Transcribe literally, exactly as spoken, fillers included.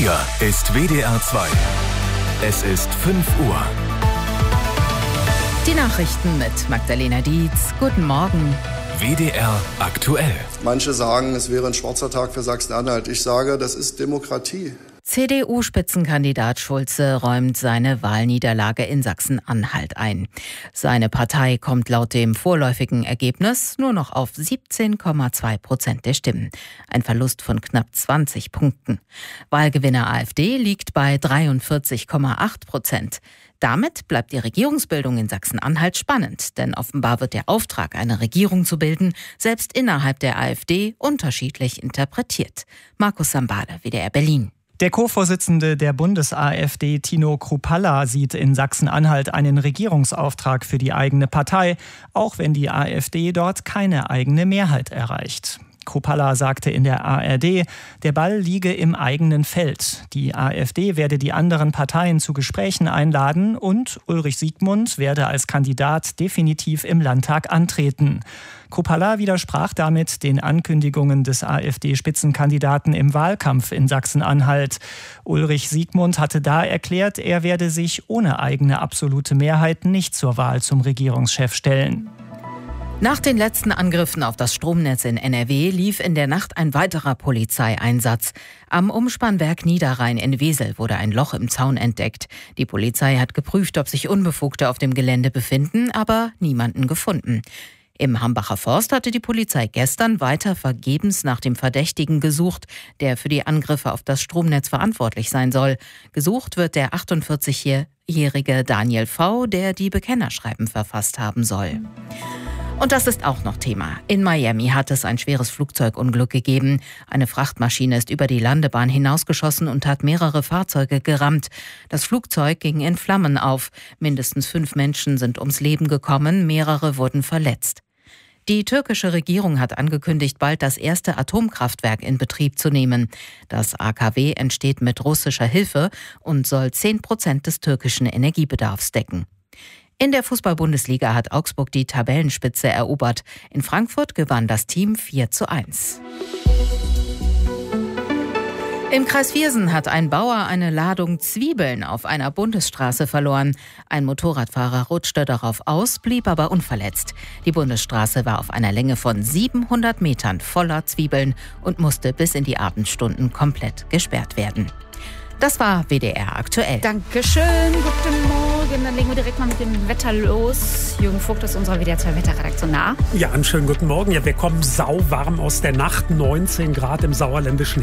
Hier ist W D R zwei. Es ist fünf Uhr. Die Nachrichten mit Magdalena Dietz. Guten Morgen. W D R aktuell. Manche sagen, es wäre ein schwarzer Tag für Sachsen-Anhalt. Ich sage, das ist Demokratie. C D U-Spitzenkandidat Schulze räumt seine Wahlniederlage in Sachsen-Anhalt ein. Seine Partei kommt laut dem vorläufigen Ergebnis nur noch auf siebzehn Komma zwei Prozent der Stimmen. Ein Verlust von knapp zwanzig Punkten. Wahlgewinner AfD liegt bei dreiundvierzig Komma acht Prozent. Damit bleibt die Regierungsbildung in Sachsen-Anhalt spannend, denn offenbar wird der Auftrag, eine Regierung zu bilden, selbst innerhalb der AfD unterschiedlich interpretiert. Markus Sambale, W D R Berlin. Der Co-Vorsitzende der Bundes-AfD, Tino Kruppalla, sieht in Sachsen-Anhalt einen Regierungsauftrag für die eigene Partei, auch wenn die AfD dort keine eigene Mehrheit erreicht. Kruppalla sagte in der A R D, der Ball liege im eigenen Feld. Die AfD werde die anderen Parteien zu Gesprächen einladen und Ulrich Siegmund werde als Kandidat definitiv im Landtag antreten. Kruppalla widersprach damit den Ankündigungen des AfD-Spitzenkandidaten im Wahlkampf in Sachsen-Anhalt. Ulrich Siegmund hatte da erklärt, er werde sich ohne eigene absolute Mehrheit nicht zur Wahl zum Regierungschef stellen. Nach den letzten Angriffen auf das Stromnetz in N R W lief in der Nacht ein weiterer Polizeieinsatz. Am Umspannwerk Niederrhein in Wesel wurde ein Loch im Zaun entdeckt. Die Polizei hat geprüft, ob sich Unbefugte auf dem Gelände befinden, aber niemanden gefunden. Im Hambacher Forst hatte die Polizei gestern weiter vergebens nach dem Verdächtigen gesucht, der für die Angriffe auf das Stromnetz verantwortlich sein soll. Gesucht wird der achtundvierzigjährige Daniel V., der die Bekennerschreiben verfasst haben soll. Und das ist auch noch Thema. In Miami hat es ein schweres Flugzeugunglück gegeben. Eine Frachtmaschine ist über die Landebahn hinausgeschossen und hat mehrere Fahrzeuge gerammt. Das Flugzeug ging in Flammen auf. Mindestens fünf Menschen sind ums Leben gekommen, mehrere wurden verletzt. Die türkische Regierung hat angekündigt, bald das erste Atomkraftwerk in Betrieb zu nehmen. Das A K W entsteht mit russischer Hilfe und soll zehn Prozent des türkischen Energiebedarfs decken. In der Fußball-Bundesliga hat Augsburg die Tabellenspitze erobert. In Frankfurt gewann das Team vier zu eins. Im Kreis Viersen hat ein Bauer eine Ladung Zwiebeln auf einer Bundesstraße verloren. Ein Motorradfahrer rutschte darauf aus, blieb aber unverletzt. Die Bundesstraße war auf einer Länge von siebenhundert Metern voller Zwiebeln und musste bis in die Abendstunden komplett gesperrt werden. Das war W D R aktuell. Dankeschön, guten Morgen. Dann legen wir direkt mal mit dem Wetter los. Jürgen Vogt ist unserer W D R zwei Wetterredaktion nah. Ja, einen schönen guten Morgen. Ja, wir kommen sauwarm aus der Nacht. neunzehn Grad im sauerländischen